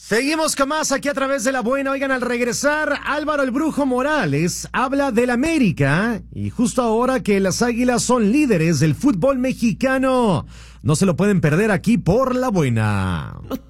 Seguimos con más aquí a través de La Buena. Oigan, al regresar, Álvaro el Brujo Morales habla del América y justo ahora que las Águilas son líderes del fútbol mexicano. No se lo pueden perder aquí por La Buena.